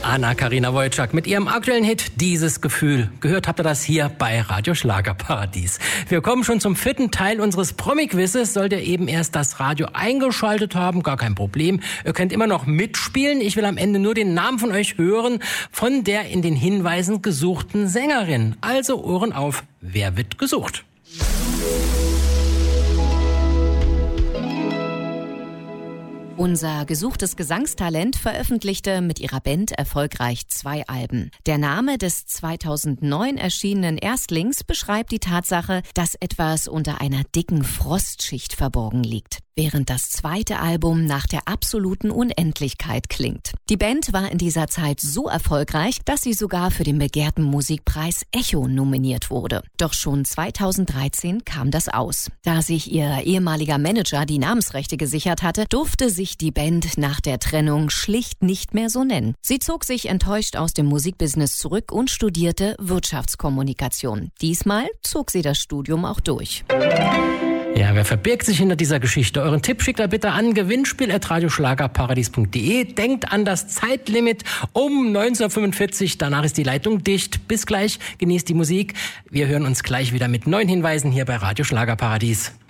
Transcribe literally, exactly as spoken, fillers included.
Anna-Karina Wojcik mit ihrem aktuellen Hit Dieses Gefühl. Gehört habt ihr das hier bei Radio Schlagerparadies. Wir kommen schon zum vierten Teil unseres Promi-Quizzes. Sollt ihr eben erst das Radio eingeschaltet haben, gar kein Problem. Ihr könnt immer noch mitspielen. Ich will am Ende nur den Namen von euch hören, von der in den Hinweisen gesuchten Sängerin. Also Ohren auf, wer wird gesucht? Unser gesuchtes Gesangstalent veröffentlichte mit ihrer Band erfolgreich zwei Alben. Der Name des zweitausendneun erschienenen Erstlings beschreibt die Tatsache, dass etwas unter einer dicken Frostschicht verborgen liegt, während das zweite Album nach der absoluten Unendlichkeit klingt. Die Band war in dieser Zeit so erfolgreich, dass sie sogar für den begehrten Musikpreis Echo nominiert wurde. Doch schon zweitausenddreizehn kam das aus. Da sich ihr ehemaliger Manager die Namensrechte gesichert hatte, durfte sich die Band nach der Trennung schlicht nicht mehr so nennen. Sie zog sich enttäuscht aus dem Musikbusiness zurück und studierte Wirtschaftskommunikation. Diesmal zog sie das Studium auch durch. Ja, wer verbirgt sich hinter dieser Geschichte? Euren Tipp schickt er bitte an gewinnspiel at radioschlagerparadies punkt de. Denkt an das Zeitlimit um neunzehn Uhr fünfundvierzig. Danach ist die Leitung dicht. Bis gleich, genießt die Musik. Wir hören uns gleich wieder mit neuen Hinweisen hier bei Radio Schlagerparadies.